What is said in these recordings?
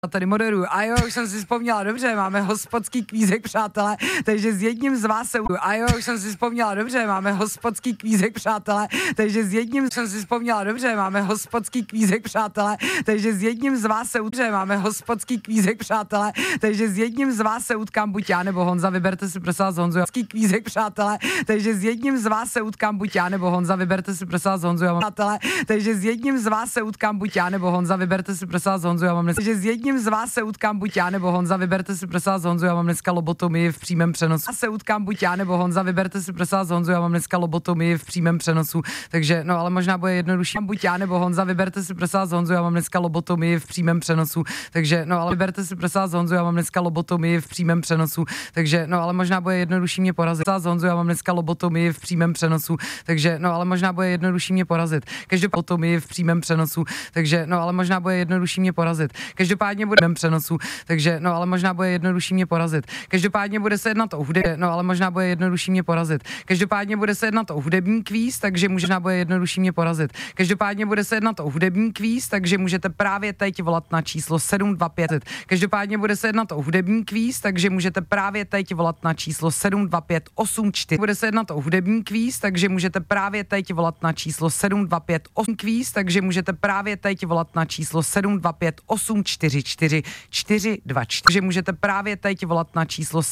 Tady moderuju. A jo, už jsem si vzpomněla, dobře, máme hospodský kvízek, přátelé, takže s jedním z vás se... A jo, už jsem si vzpomněla, dobře, máme hospodský kvízek, přátelé, takže s jedním jsem si vzpomněla, dobře, máme hospodský kvízek, přátelé, takže s jedním z vás se dobře, máme hospodský kvízek, přátelé, takže s jedním z vás se utkám buď já nebo Honza, vyberte si prosím vás Honzu, kvízek, přátelé, takže s jedním z vás se utkám buď já nebo Honza, vyberte si prosím vás Honzu, já mám přátelé, takže s jedním z vás se utkám buď já nebo Honza, vyberte si prosím vás Honzu, já mám dneska, že s jedním z vás se utkám buď já nebo Honza, vyberte si prosím vás Honzu, já mám dneska lobotomii v přímém přenosu. A se utkám buď já nebo Honza, vyberte si prosím vás Honzu, já mám dneska lobotomii v přímém přenosu. Takže no, ale možná bude jednodušší. Buď já nebo Honza, vyberte si prosím vás Honzu, já mám dneska lobotomii v přímém přenosu. Takže no, ale vyberte si prosím vás Honzu, já mám dneska lobotomii v přímém přenosu. Takže no, ale možná bude jednodušší mě porazit. Honzu, já mám dneska lobotomii v přímém přenosu. Takže no, ale možná bude jednodušší mě porazit. Každopádně v přímém přenosu. Takže no, ale možná bude jednodušší mě porazit. Každopádně bude v přenosu. Takže no, ale možná bude jednodušší mě porazit. Každopádně bude se jednat o hudební, no, ale možná bude jednodušší mě porazit. Každopádně bude se jednat o hudební kvíz, takže možná bude jednodušší mě porazit. Každopádně bude se jednat o hudební kvíz, takže můžete právě teď volat na číslo 725. Každopádně bude se jednat o hudební kvíz, takže můžete právě teď volat na číslo 72584. Bude se jednat o hudební kvíz, takže můžete právě teď volat na číslo 72584 kvíz, takže můžete právě teď volat na číslo 725844424, že můžete právě teď volat na číslo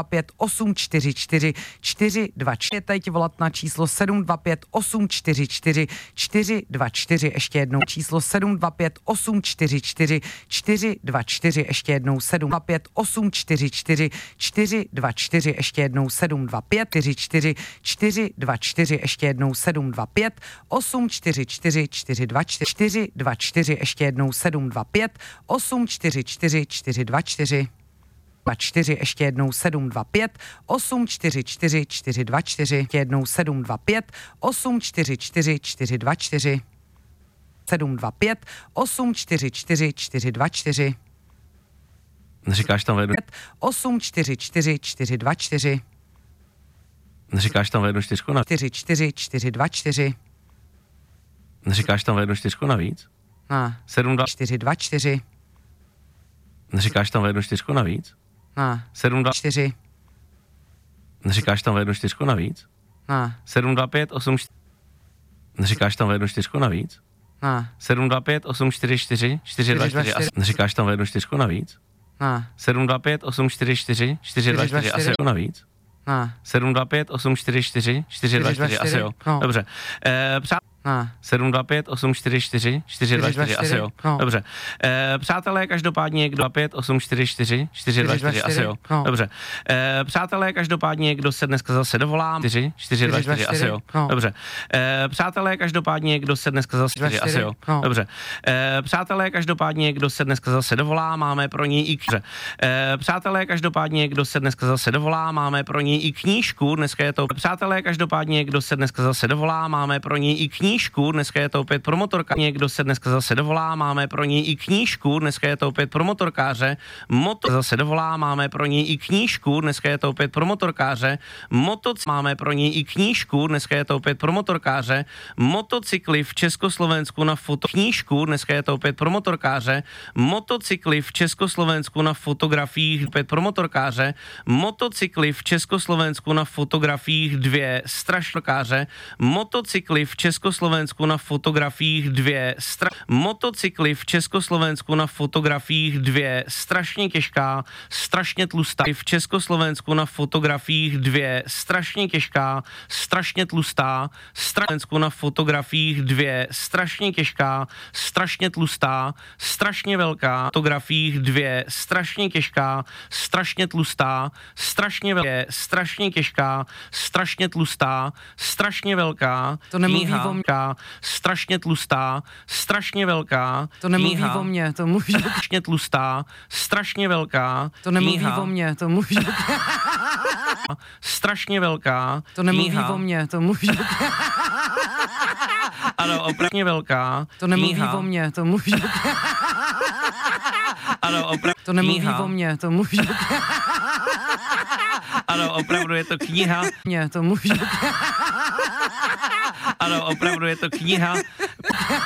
725844424, teď volat na číslo 725844424, ještě jednou číslo 725844424, ještě jednou 725844424, ještě jednou 725444424, ještě jednou 725844424, ještě jednou 725844424, 24, ještě jednou 725 844 424, ještě jednou 725 844 424, 725 844 424. Neříkáš tam vednu 844 424. Neříkáš tam vednu 4 na 44 424. Neříkáš tam vednu 4 navíc? Ne. 7 424. Neříkáš tam vednu 4 navíc? Ne. 7 4. Neříkáš tam vednu 4 navíc? Ne. 725 8 Neříkáš tam vednu 4 navíc? Ne. 725 844 424. Neříkáš tam vednu 4 navíc? Ne. 725 844 424 asi navíc? Ne. 725 844 424 asi jo. No. Dobře. Ne. 725 844 424 asi jo. No. Dobře. Přátelé, každopádně kdo 5 844 424 asi jo. No. Dobře. Přátelé, každopádně kdo se dneska zase dovolá 4 424 asi jo. No. Dobře. Přátelé, každopádně kdo se dneska zase 4 asi jo. No. Dobře. Přátelé, každopádně kdo se dneska zase dovolá, máme pro něj i Přátelé, každopádně kdo se dneska zase dovolá, máme pro něj i knížku. Dneska je to Přátelé, každopádně kdo se dneska zase dovolá, máme pro něj i knížku. Dneska je to opět pro motorka. Někdo se dneska zase dovolá, máme pro něj i knížku. Dneska je to opět pro motorkáře. Zase dovolá, máme pro něj i knížku. Dneska je to opět pro motorkáře. Máme pro něj i knížku. Dneska je to opět pro motorkáře. Motocykly v Československu na knížku. Dneska je to opět pro motorkáře. Motocykly v Československu na fotografiích opět pro motorkáře. Motocykly v Československu na fotografiích 2 strašnokáře. Motocykly v Československu na fotografiích 2 motocykly v Československu na fotografiích 2 strašně těžká, strašně tlustá. V Československu na fotografiích 2 strašně těžká, strašně tlustá. Slovensku na fotografiích 2 strašně těžká, strašně tlustá, strašně velká. Fotografiích 2 strašně těžká, strašně tlustá, strašně velká, strašně těžká, strašně tlustá, strašně velká. To nemluví o mě. Strašně tlustá, strašně velká. To nemluví o mě, to mluví. Strašně tlustá, strašně velká. To nemluví o mě, to mluví. Strašně velká. To nemluví o mě, to mluví. Ano, opravdu velká. To nemluví o mě, to mluví. Ano, opravdu. To nemluví o mě, to mluví. Ano, opravdu je to kniha. Mě to mluví. Ano, opravdu je to kniha.